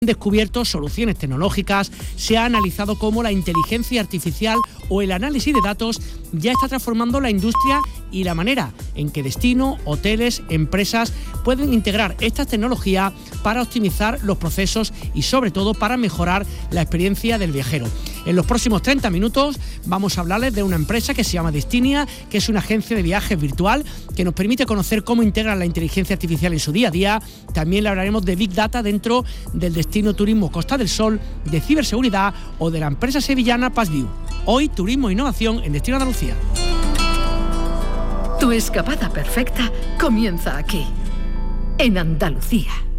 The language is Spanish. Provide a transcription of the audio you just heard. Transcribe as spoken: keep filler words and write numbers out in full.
descubierto soluciones tecnológicas, se ha analizado cómo la inteligencia artificial o el análisis de datos ya está transformando la industria y la manera en que destino, hoteles, empresas pueden integrar estas tecnologías para optimizar los procesos y sobre todo para mejorar la experiencia del viajero. En los próximos treinta minutos vamos a hablarles de una empresa que se llama Destinia, que es una agencia de viajes virtual que nos permite conocer cómo integran la inteligencia artificial en su día a día. También le hablaremos de Big Data dentro del destino turismo Costa del Sol, de ciberseguridad o de la empresa sevillana Passview. Hoy, turismo e innovación en Destino Andalucía. Tu escapada perfecta comienza aquí, en Andalucía.